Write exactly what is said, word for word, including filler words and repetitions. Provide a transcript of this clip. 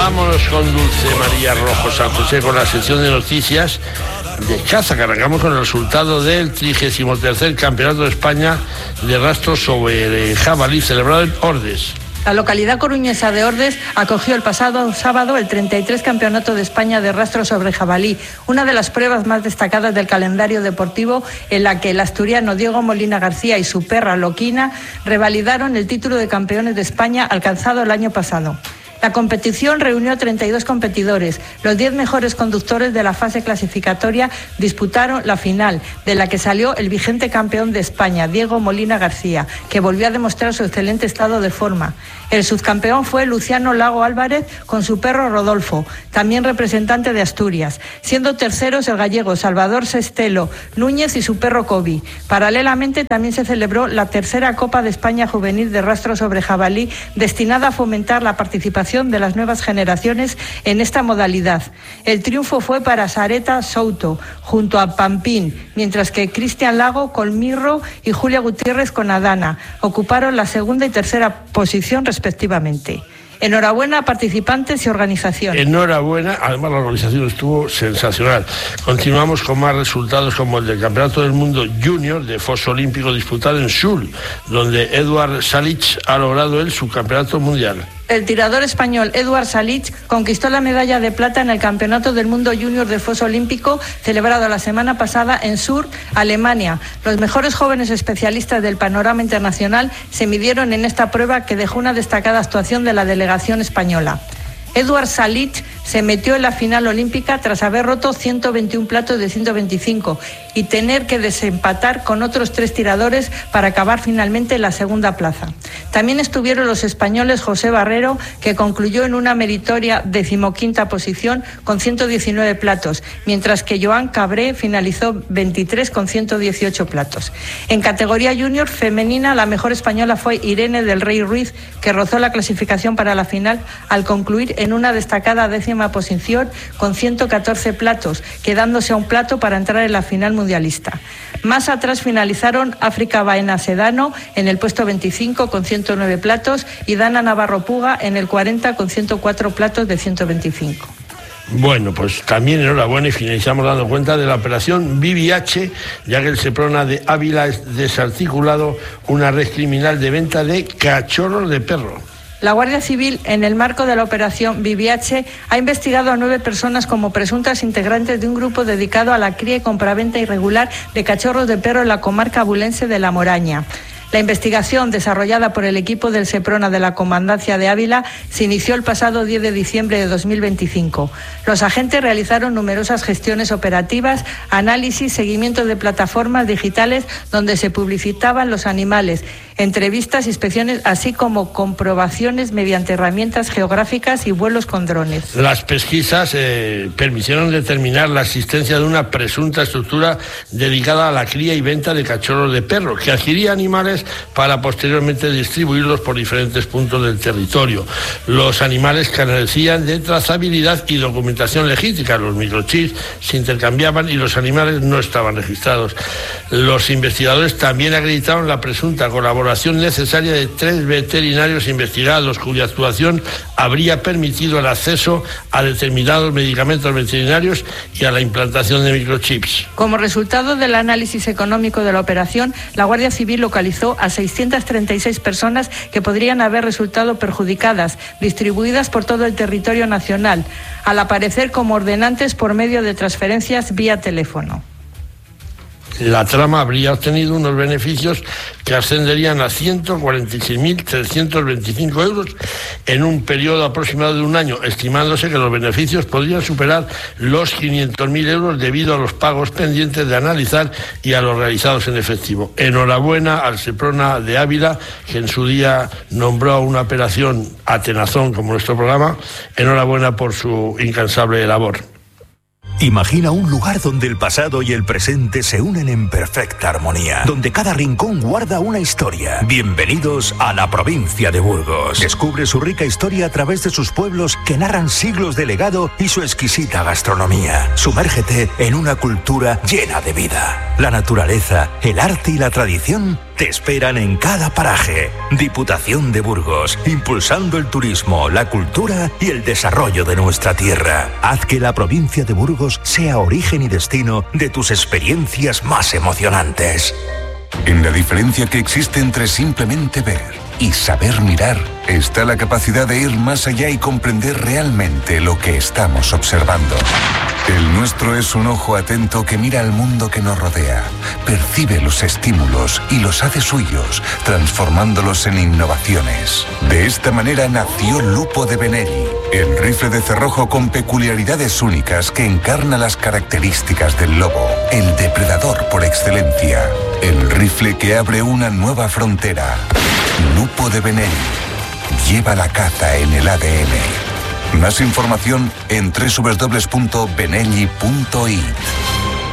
Vámonos con Dulce María Rojo San José con la sección de noticias de caza, que arrancamos con el resultado del trigésimo tercer Campeonato de España de rastro sobre jabalí celebrado en Ordes. La localidad coruñesa de Ordes acogió el pasado sábado el treinta y tres Campeonato de España de rastro sobre jabalí, una de las pruebas más destacadas del calendario deportivo, en la que el asturiano Diego Molina García y su perra Loquina revalidaron el título de campeones de España alcanzado el año pasado. La competición reunió a treinta y dos competidores. Los diez mejores conductores de la fase clasificatoria disputaron la final, de la que salió el vigente campeón de España, Diego Molina García, que volvió a demostrar su excelente estado de forma. El subcampeón fue Luciano Lago Álvarez con su perro Rodolfo, también representante de Asturias, siendo terceros el gallego Salvador Sestelo Núñez y su perro Kobe. Paralelamente también se celebró la tercera Copa de España Juvenil de rastro sobre jabalí, destinada a fomentar la participación de las nuevas generaciones en esta modalidad. El triunfo fue para Sareta Souto junto a Pampín, mientras que Cristian Lago con Mirro y Julia Gutiérrez con Adana ocuparon la segunda y tercera posición respectivamente. Enhorabuena a participantes y organización. Enhorabuena, además la organización estuvo sensacional. Continuamos con más resultados como el del Campeonato del Mundo Junior de foso olímpico disputado en Sul, donde Eduard Salich ha logrado el subcampeonato mundial. El tirador español Eduard Salich conquistó la medalla de plata en el Campeonato del Mundo Junior de foso olímpico celebrado la semana pasada en Sur, Alemania. Los mejores jóvenes especialistas del panorama internacional se midieron en esta prueba, que dejó una destacada actuación de la delegación española. Eduard Salich se metió en la final olímpica tras haber roto ciento veintiún platos de ciento veinticinco y tener que desempatar con otros tres tiradores para acabar finalmente en la segunda plaza. También estuvieron los españoles José Barrero, que concluyó en una meritoria decimoquinta posición con ciento diecinueve platos, mientras que Joan Cabré finalizó veintitrés con ciento dieciocho platos. En categoría junior femenina, la mejor española fue Irene del Rey Ruiz, que rozó la clasificación para la final al concluir en una destacada décima posición con ciento catorce platos, quedándose a un plato para entrar en la final mundialista. Más atrás finalizaron África Baena Sedano en el puesto veinticinco con ciento nueve platos y Dana Navarro Puga en el cuarenta con ciento cuatro platos de ciento veinticinco. Bueno, pues también enhorabuena, y finalizamos dando cuenta de la operación V I H, ya que el Seprona de Ávila ha desarticulado una red criminal de venta de cachorros de perro. La Guardia Civil, en el marco de la operación V I H, ha investigado a nueve personas como presuntas integrantes de un grupo dedicado a la cría y compraventa irregular de cachorros de perro en la comarca abulense de La Moraña. La investigación, desarrollada por el equipo del Seprona de la Comandancia de Ávila, se inició el pasado diez de diciembre de dos mil veinticinco. Los agentes realizaron numerosas gestiones operativas, análisis, seguimiento de plataformas digitales donde se publicitaban los animales, entrevistas, inspecciones, así como comprobaciones mediante herramientas geográficas y vuelos con drones. Las pesquisas eh, permitieron determinar la existencia de una presunta estructura dedicada a la cría y venta de cachorros de perro, que adquiría animales para posteriormente distribuirlos por diferentes puntos del territorio. Los animales carecían de trazabilidad y documentación legítima. Los microchips se intercambiaban y los animales no estaban registrados. Los investigadores también acreditaron la presunta colaboración necesaria de tres veterinarios investigados, cuya actuación habría permitido el acceso a determinados medicamentos veterinarios y a la implantación de microchips. Como resultado del análisis económico de la operación, la Guardia Civil localizó a seiscientas treinta y seis personas que podrían haber resultado perjudicadas, distribuidas por todo el territorio nacional, al aparecer como ordenantes por medio de transferencias vía teléfono. La trama habría obtenido unos beneficios que ascenderían a ciento cuarenta y seis mil trescientos veinticinco euros en un periodo aproximado de un año, estimándose que los beneficios podrían superar los quinientos mil euros debido a los pagos pendientes de analizar y a los realizados en efectivo. Enhorabuena al Seprona de Ávila, que en su día nombró a una operación Atenazón como nuestro programa. Enhorabuena por su incansable labor. Imagina un lugar donde el pasado y el presente se unen en perfecta armonía, donde cada rincón guarda una historia. Bienvenidos a la provincia de Burgos. Descubre su rica historia a través de sus pueblos que narran siglos de legado y su exquisita gastronomía. Sumérgete en una cultura llena de vida. La naturaleza, el arte y la tradición te esperan en cada paraje. Diputación de Burgos, impulsando el turismo, la cultura y el desarrollo de nuestra tierra. Haz que la provincia de Burgos sea origen y destino de tus experiencias más emocionantes. En la diferencia que existe entre simplemente ver y saber mirar, está la capacidad de ir más allá y comprender realmente lo que estamos observando. El nuestro es un ojo atento que mira al mundo que nos rodea, percibe los estímulos y los hace suyos, transformándolos en innovaciones. De esta manera nació Lupo de Benelli, el rifle de cerrojo con peculiaridades únicas que encarna las características del lobo, el depredador por excelencia. El rifle que abre una nueva frontera. Lupo de Benelli. Lleva la caza en el A D N. Más información en doble u doble u doble u punto benelli punto it.